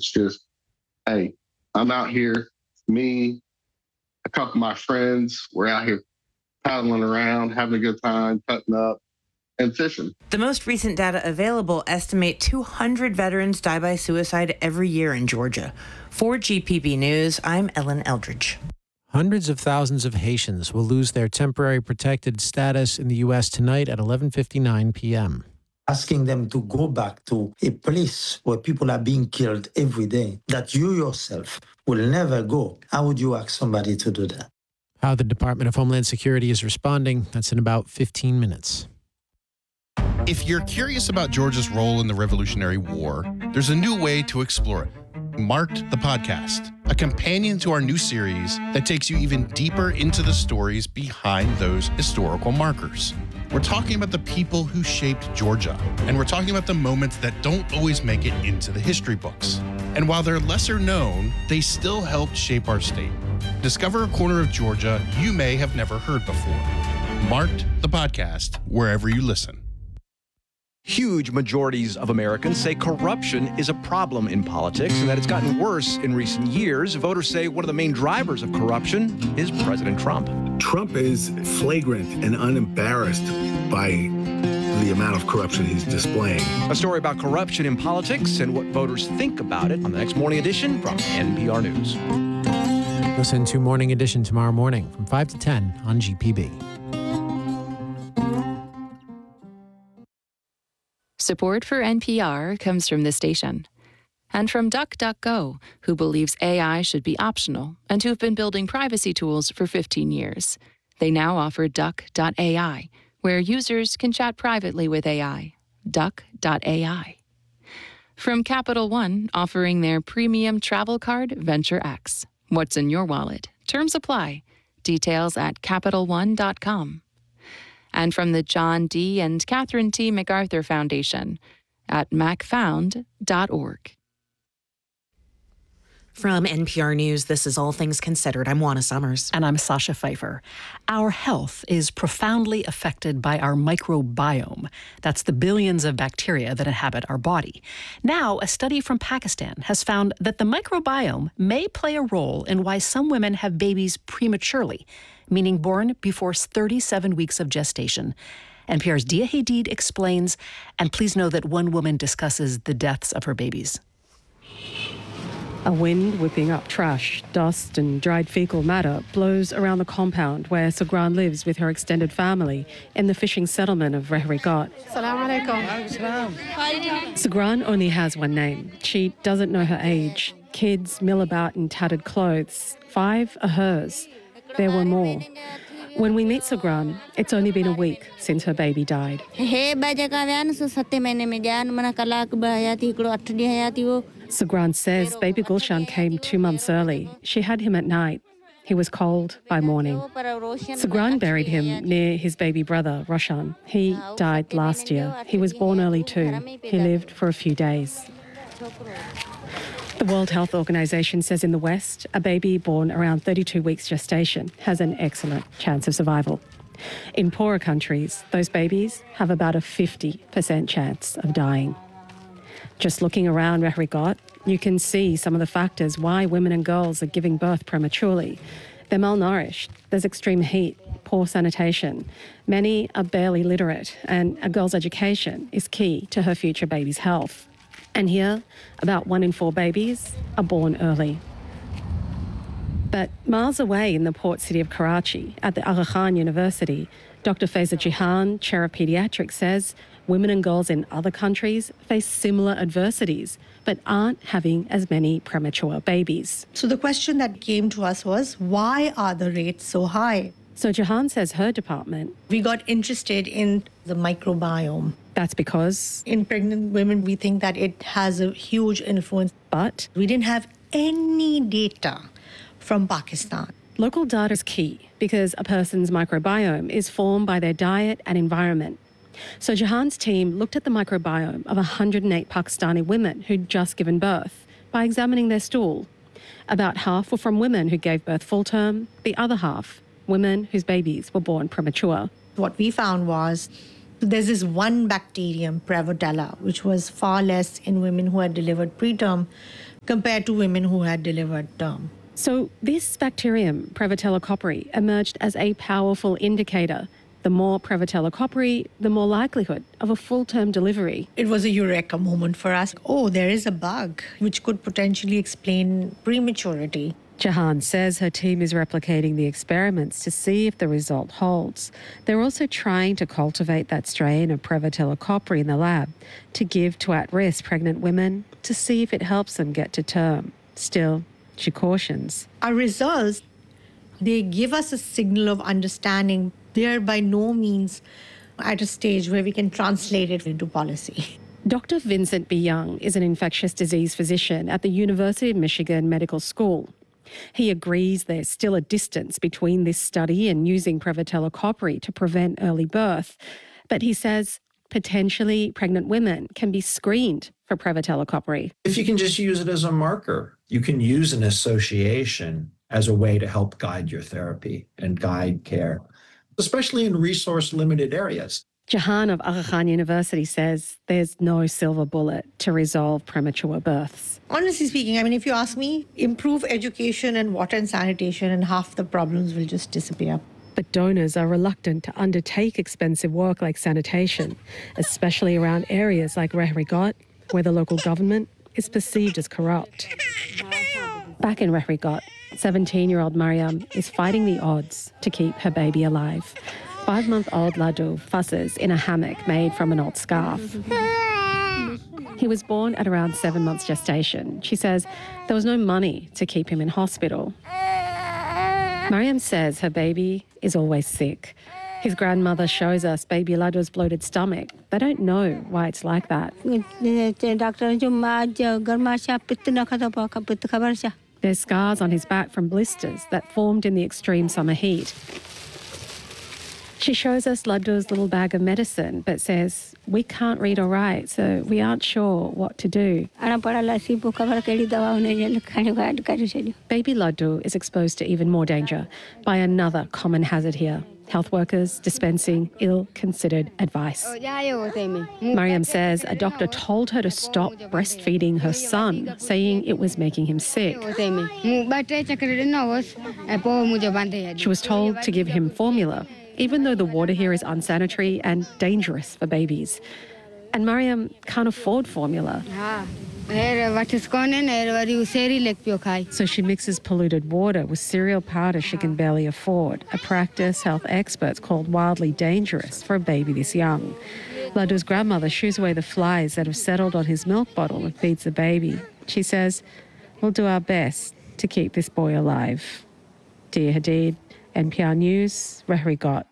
It's just, hey, I'm out here, me, a couple of my friends, we're out here paddling around, having a good time, cutting up, and fishing. The most recent data available estimate 200 veterans die by suicide every year in Georgia. For GPB News, I'm Ellen Eldridge. Hundreds of thousands of Haitians will lose their temporary protected status in the U.S. tonight at 11:59 p.m. Asking them to go back to a place where people are being killed every day, that you yourself will never go. How would you ask somebody to do that? How the Department of Homeland Security is responding, that's in about 15 minutes. If you're curious about Georgia's role in the Revolutionary War, there's a new way to explore it. Marked the Podcast, a companion to our new series that takes you even deeper into the stories behind those historical markers. We're talking about the people who shaped Georgia, and we're talking about the moments that don't always make it into the history books. And while they're lesser known, they still helped shape our state. Discover a corner of Georgia you may have never heard before. Marked the Podcast, wherever you listen. Huge majorities of Americans say corruption is a problem in politics and that it's gotten worse in recent years. Voters say one of the main drivers of corruption is President Trump. Trump is flagrant and unembarrassed by the amount of corruption he's displaying. A story about corruption in politics and what voters think about it on the next Morning Edition from NPR News. Listen to Morning Edition tomorrow morning from 5 to 10 on GPB. Support for NPR comes from the station and from DuckDuckGo, who believes AI should be optional and who have been building privacy tools for 15 years. They now offer Duck.ai, where users can chat privately with AI. Duck.ai. From Capital One, offering their premium travel card, Venture X. What's in your wallet? Terms apply. Details at CapitalOne.com. And from the John D. and Catherine T. MacArthur Foundation at macfound.org. From NPR News, this is All Things Considered. I'm Juana Summers. And I'm Sasha Pfeiffer. Our health is profoundly affected by our microbiome. That's the billions of bacteria that inhabit our body. Now, a study from Pakistan has found that the microbiome may play a role in why some women have babies prematurely, meaning born before 37 weeks of gestation. NPR's Dia Hadid explains, and please know that one woman discusses the deaths of her babies. A wind whipping up trash, dust, and dried fecal matter blows around the compound where Sagran lives with her extended family in the fishing settlement of Rehri Ghat. Sagran only has one name. She doesn't know her age. Kids mill about in tattered clothes. 5 are hers. There were more. When we meet Sagran, it's only been a week since her baby died. Sagran says baby Gulshan came 2 months early. She had him at night. He was cold by morning. Sagran buried him near his baby brother, Roshan. He died last year. He was born early too. He lived for a few days. The World Health Organization says in the West, a baby born around 32 weeks gestation has an excellent chance of survival. In poorer countries, those babies have about a 50% chance of dying. Just looking around Rehri Ghat, you can see some of the factors why women and girls are giving birth prematurely. They're malnourished, there's extreme heat, poor sanitation. Many are barely literate, and a girl's education is key to her future baby's health. And here, about 1 in 4 babies are born early. But miles away in the port city of Karachi, at the Aga Khan University, Dr. Faiza Jihan, chair of pediatrics, says women and girls in other countries face similar adversities, but aren't having as many premature babies. So the question that came to us was, why are the rates so high? So Jahan says her department... We got interested in the microbiome. That's because... In pregnant women, we think that it has a huge influence. But... We didn't have any data from Pakistan. Local data is key because a person's microbiome is formed by their diet and environment. So Jahan's team looked at the microbiome of 108 Pakistani women who'd just given birth by examining their stool. About half were from women who gave birth full term, the other half, women whose babies were born premature. What we found was there's this one bacterium, Prevotella, which was far less in women who had delivered preterm, compared to women who had delivered term. So this bacterium, Prevotella copperi, emerged as a powerful indicator. The more Prevotella copperi, the more likelihood of a full-term delivery. It was a eureka moment for us. Oh, there is a bug which could potentially explain prematurity. Jahan says her team is replicating the experiments to see if the result holds. They're also trying to cultivate that strain of Prevotella copperi in the lab to give to at-risk pregnant women to see if it helps them get to term. Still, she cautions. Our results, they give us a signal of understanding. They are by no means at a stage where we can translate it into policy. Dr. Vincent B. Young is an infectious disease physician at the University of Michigan Medical School. He agrees there's still a distance between this study and using Prevotella copperi to prevent early birth. But he says potentially pregnant women can be screened for Prevotella copperi. If you can just use it as a marker, you can use an association as a way to help guide your therapy and guide care, especially in resource-limited areas. Jahan of Aga Khan University says there's no silver bullet to resolve premature births. Honestly speaking, if you ask me, improve education and water and sanitation and half the problems will just disappear. But donors are reluctant to undertake expensive work like sanitation, especially around areas like Rehrigot, where the local government is perceived as corrupt. Back in Rehrigot, 17-year-old Mariam is fighting the odds to keep her baby alive. 5-month-old Laddu fusses in a hammock made from an old scarf. He was born at around 7 months gestation. She says there was no money to keep him in hospital. Mariam says her baby is always sick. His grandmother shows us baby Laddu's bloated stomach. They don't know why it's like that. There's scars on his back from blisters that formed in the extreme summer heat. She shows us Laddu's little bag of medicine, but says, we can't read or write, so we aren't sure what to do. Baby Laddu is exposed to even more danger by another common hazard here. Health workers dispensing ill-considered advice. Mariam says a doctor told her to stop breastfeeding her son, saying it was making him sick. She was told to give him formula, even though the water here is unsanitary and dangerous for babies. And Mariam can't afford formula. So she mixes polluted water with cereal powder she can barely afford, a practice health experts called wildly dangerous for a baby this young. Laddu's grandmother shoos away the flies that have settled on his milk bottle and feeds the baby. She says, we'll do our best to keep this boy alive. Dia Hadid, NPR News, Rehrigot.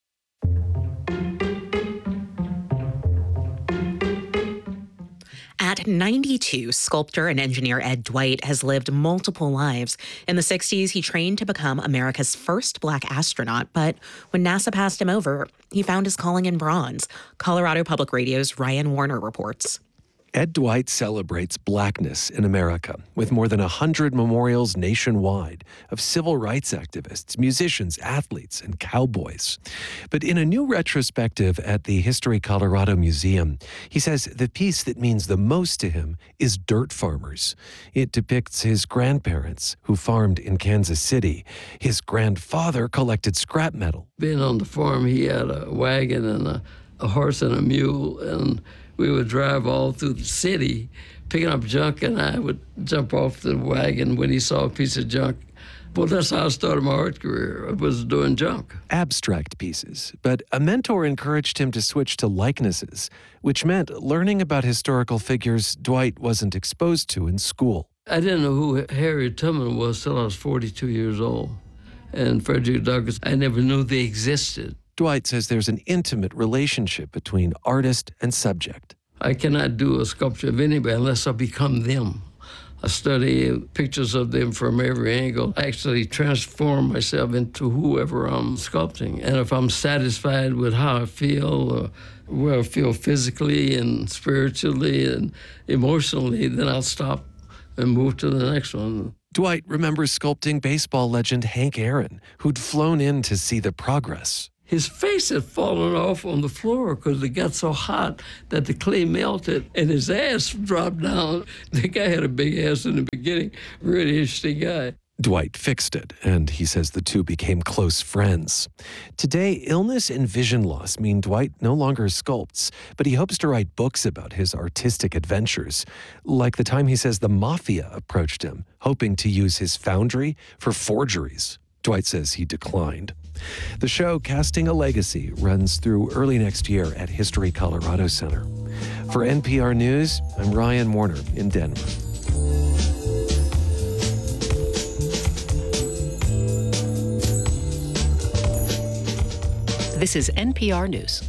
At 92, sculptor and engineer Ed Dwight has lived multiple lives. In the 60s, he trained to become America's first Black astronaut, but when NASA passed him over, he found his calling in bronze. Colorado Public Radio's Ryan Warner reports. Ed Dwight celebrates Blackness in America with more than 100 memorials nationwide of civil rights activists, musicians, athletes, and cowboys. But in a new retrospective at the History Colorado Museum, he says the piece that means the most to him is Dirt Farmers. It depicts his grandparents who farmed in Kansas City. His grandfather collected scrap metal. Being on the farm, he had a wagon and a horse and a mule, and we would drive all through the city picking up junk, and I would jump off the wagon when he saw a piece of junk. Well, that's how I started my art career. I was doing junk. Abstract pieces, but a mentor encouraged him to switch to likenesses, which meant learning about historical figures Dwight wasn't exposed to in school. I didn't know who Harriet Tubman was till I was 42 years old. And Frederick Douglass, I never knew they existed. Dwight says there's an intimate relationship between artist and subject. I cannot do a sculpture of anybody unless I become them. I study pictures of them from every angle. I actually transform myself into whoever I'm sculpting. And if I'm satisfied with how I feel, or where I feel physically and spiritually and emotionally, then I'll stop and move to the next one. Dwight remembers sculpting baseball legend Hank Aaron, who'd flown in to see the progress. his face had fallen off on the floor because it got so hot that the clay melted and his ass dropped down. The guy had a big ass in the beginning, really interesting guy. Dwight fixed it, and he says the two became close friends. Today, illness and vision loss mean Dwight no longer sculpts, but he hopes to write books about his artistic adventures, like the time he says the mafia approached him, hoping to use his foundry for forgeries. Dwight says he declined. The show, Casting a Legacy, runs through early next year at History Colorado Center. For NPR News, I'm Ryan Warner in Denver. This is NPR News.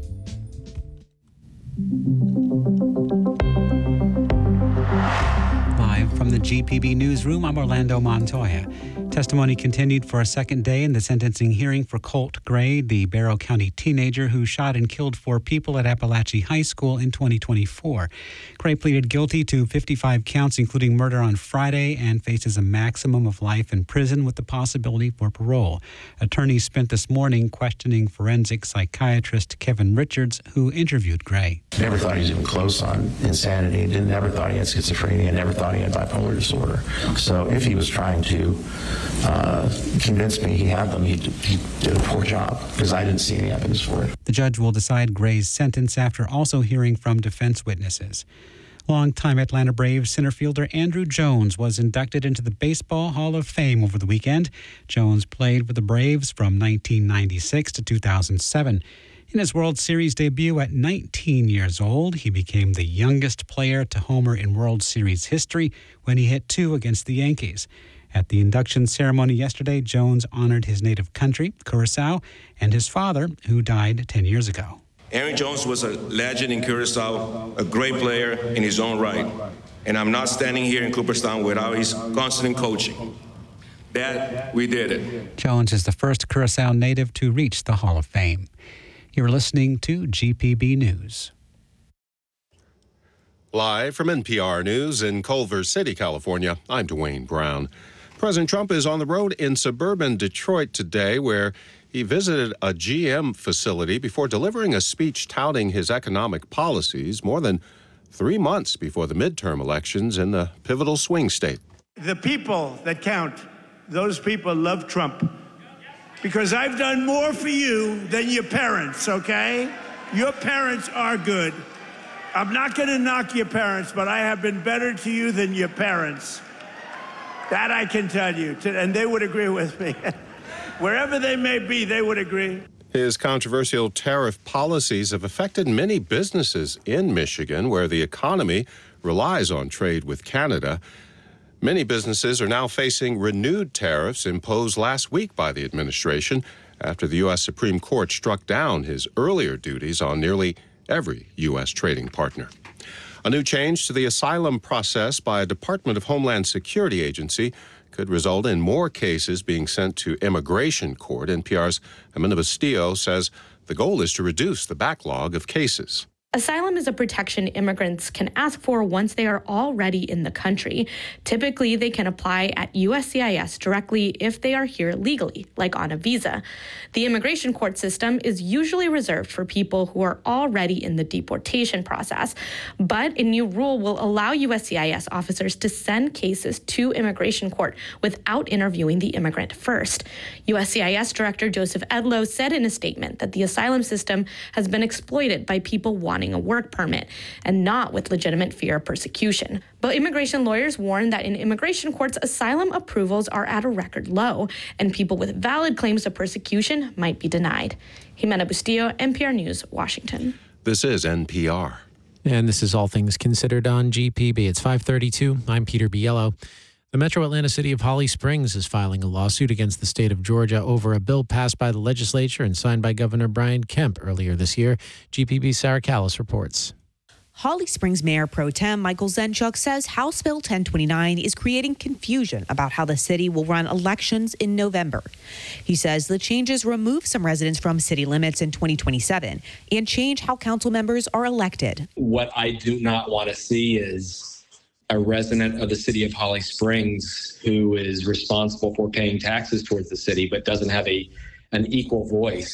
Live from the GPB Newsroom, I'm Orlando Montoya. Testimony continued for a second day in the sentencing hearing for Colt Gray, the Barrow County teenager who shot and killed 4 people at Appalachia High School in 2024. Gray pleaded guilty to 55 counts, including murder on Friday, and faces a maximum of life in prison with the possibility for parole. Attorneys spent this morning questioning forensic psychiatrist Kevin Richards, who interviewed Gray. Never thought he was even close on insanity. Never thought he had schizophrenia. Never thought he had bipolar disorder. So if he was trying to convince me he had them, he did a poor job, because I didn't see any evidence for it. The judge will decide Gray's sentence after also hearing from defense witnesses. Longtime Atlanta Braves center fielder Andruw Jones was inducted into the Baseball Hall of Fame over the weekend. Jones played with the Braves from 1996 to 2007. In his World Series debut at 19 years old, he became the youngest player to homer in World Series history when he hit 2 against the Yankees. At the induction ceremony yesterday, Jones honored his native country, Curacao, and his father, who died 10 years ago. Andruw Jones was a legend in Curacao, a great player in his own right. And I'm not standing here in Cooperstown without his constant coaching. Dad, we did it. Jones is the first Curacao native to reach the Hall of Fame. You're listening to GPB News. Live from NPR News in Culver City, California, I'm Dwayne Brown. President Trump is on the road in suburban Detroit today, where he visited a GM facility before delivering a speech touting his economic policies more than 3 months before the midterm elections in the pivotal swing state. The people that count, those people love Trump. Because I've done more for you than your parents, okay? Your parents are good. I'm not going to knock your parents, but I have been better to you than your parents. That I can tell you, and they would agree with me. Wherever they may be, they would agree. His controversial tariff policies have affected many businesses in Michigan, where the economy relies on trade with Canada. Many businesses are now facing renewed tariffs imposed last week by the administration after the U.S. Supreme Court struck down his earlier duties on nearly every U.S. trading partner. A new change to the asylum process by a Department of Homeland Security agency could result in more cases being sent to immigration court. NPR's Amanda Bastillo says the goal is to reduce the backlog of cases. Asylum is a protection immigrants can ask for once they are already in the country. Typically, they can apply at USCIS directly if they are here legally, like on a visa. The immigration court system is usually reserved for people who are already in the deportation process, but a new rule will allow USCIS officers to send cases to immigration court without interviewing the immigrant first. USCIS Director Joseph Edlow said in a statement that the asylum system has been exploited by people wanting a work permit and not with legitimate fear of persecution. But immigration lawyers warn that in immigration courts, asylum approvals are at a record low, and people with valid claims of persecution might be denied. Jimena Bustillo, NPR News, Washington. This is NPR. And this is All Things Considered on GPB. It's 5:32. I'm Peter Biello. The Metro Atlanta city of Holly Springs is filing a lawsuit against the state of Georgia over a bill passed by the legislature and signed by Governor Brian Kemp earlier this year. GPB's Sarah Callis reports. Holly Springs Mayor Pro Tem Michael Zenchuk says House Bill 1029 is creating confusion about how the city will run elections in November. He says the changes remove some residents from city limits in 2027 and change how council members are elected. What I do not want to see is a resident of the city of Holly Springs who is responsible for paying taxes towards the city but doesn't have an equal voice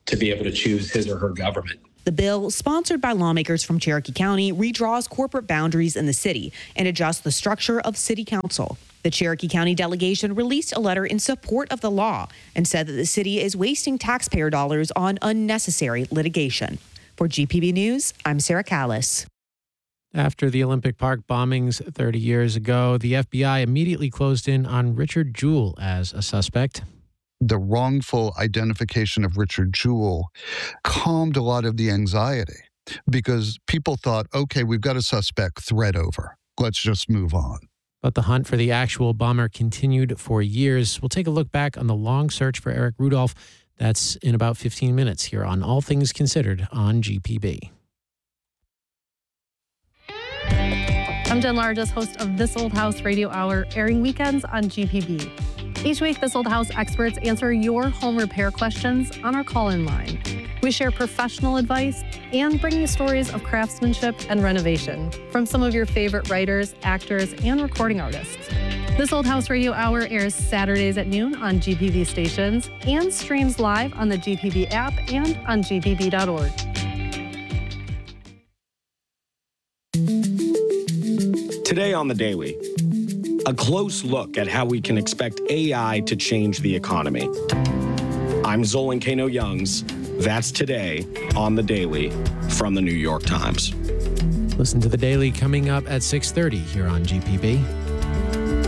to be able to choose his or her government. The bill, sponsored by lawmakers from Cherokee County, redraws corporate boundaries in the city and adjusts the structure of city council. The Cherokee County delegation released a letter in support of the law and said that the city is wasting taxpayer dollars on unnecessary litigation. For GPB News, I'm Sarah Callis. After the Olympic Park bombings 30 years ago, the FBI immediately closed in on Richard Jewell as a suspect. The wrongful identification of Richard Jewell calmed a lot of the anxiety because people thought, okay, we've got a suspect, thread over. Let's just move on. But the hunt for the actual bomber continued for years. We'll take a look back on the long search for Eric Rudolph. That's in about 15 minutes here on All Things Considered on GPB. I'm Jen Largess, host of This Old House Radio Hour, airing weekends on GPB. Each week, This Old House experts answer your home repair questions on our call-in line. We share professional advice and bring you stories of craftsmanship and renovation from some of your favorite writers, actors, and recording artists. This Old House Radio Hour airs Saturdays at noon on GPB stations and streams live on the GPB app and on gpb.org. Today on The Daily, a close look at how we can expect AI to change the economy. I'm Zolan Kano-Youngs. That's today on The Daily from The New York Times. Listen to The Daily coming up at 6:30 here on GPB.